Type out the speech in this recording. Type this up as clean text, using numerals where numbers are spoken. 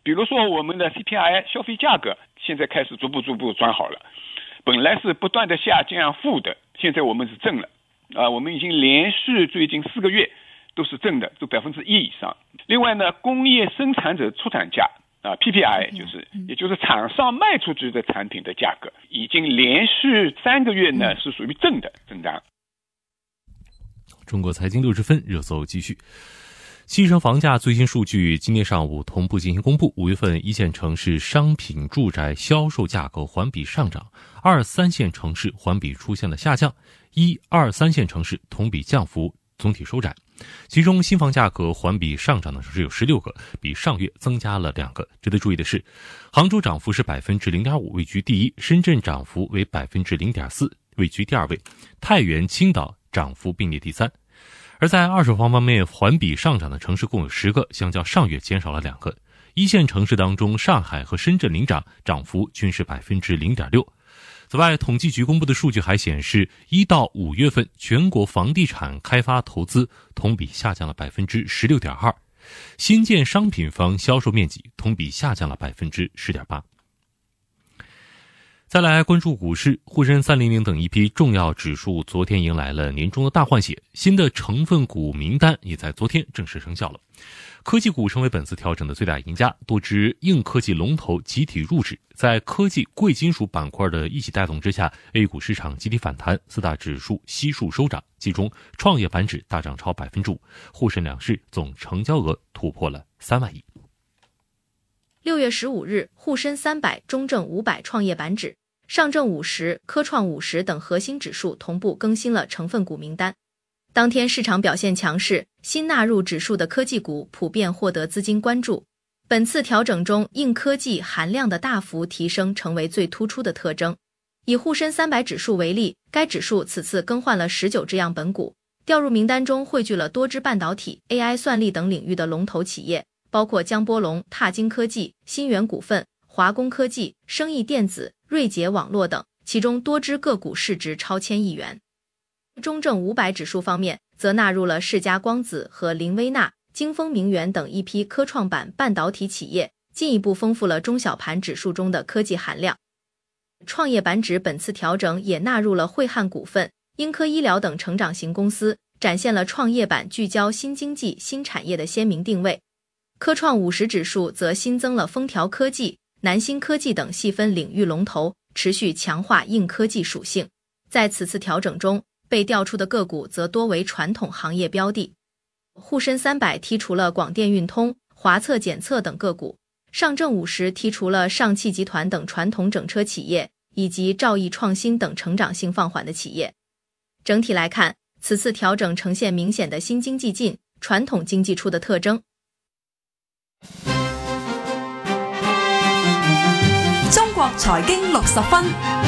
比如说我们的 CPI 消费价格现在开始逐步转好了，本来是不断的下降负的，现在我们是正了我们已经连续最近4个月都是正的，都1%以上。另外呢，工业生产者出厂价PPI 也就是厂商卖出去的产品的价格，已经连续3个月呢是属于正的增长。 中国财经60分热搜继续。新城房价最新数据今天上午同步进行公布，5月份一线城市商品住宅销售价格环比上涨，2、3线城市环比出现了下降，1、2、3线城市同比降幅总体收窄。其中新房价格环比上涨的城市有16个，比上月增加了2个。值得注意的是，杭州涨幅是 0.5%， 位居第一，深圳涨幅为 0.4%， 位居第二位，太原、青岛涨幅并列第三。而在二手房方面，环比上涨的城市共有10个，相较上月减少了2个。一线城市当中，上海和深圳领涨，涨幅均是 0.6%。此外，统计局公布的数据还显示，1到5月份全国房地产开发投资同比下降了 16.2%， 新建商品房销售面积同比下降了 10.8%。再来关注股市，沪深300等一批重要指数昨天迎来了年终的大换血，新的成分股名单也在昨天正式生效了。科技股成为本次调整的最大赢家，多只硬科技龙头集体入市，在科技贵金属板块的一起带动之下， A 股市场集体反弹，4大指数悉数收涨，其中创业板指大涨超 5%， 沪深两市总成交额突破了3万亿。 6月15日，沪深300、中证500创业板指、上证50、科创50等核心指数同步更新了成分股名单。当天市场表现强势，新纳入指数的科技股普遍获得资金关注。本次调整中，硬科技含量的大幅提升成为最突出的特征。以沪深300指数为例，该指数此次更换了19只样本股，调入名单中汇聚了多只半导体、AI 算力等领域的龙头企业，包括江波龙、踏晶科技、新源股份、华工科技、生意电子、瑞捷网络等，其中多只个股市值超1000亿元。中证500指数方面，则纳入了世嘉光子和林威纳、京丰明源等一批科创板半导体企业，进一步丰富了中小盘指数中的科技含量。创业板指本次调整也纳入了汇汉股份、英科医疗等成长型公司，展现了创业板聚焦新经济、新产业的鲜明定位。科创50指数则新增了丰条科技、南新科技等细分领域龙头，持续强化硬科技属性。在此次调整中，被调出的个股则多为传统行业标的。沪深300剔除了广电运通、华测检测等个股，上证50剔除了上汽集团等传统整车企业，以及兆易创新等成长性放缓的企业。整体来看，此次调整呈现明显的新经济进、传统经济出的特征。 中國財經60分。